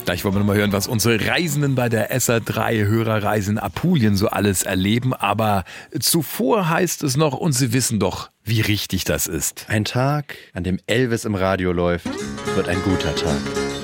Gleich wollen wir nochmal hören, was unsere Reisenden bei der SA3 Hörerreisen Apulien so alles erleben. Aber zuvor heißt es noch, und Sie wissen doch, wie richtig das ist. Ein Tag, an dem Elvis im Radio läuft, wird ein guter Tag.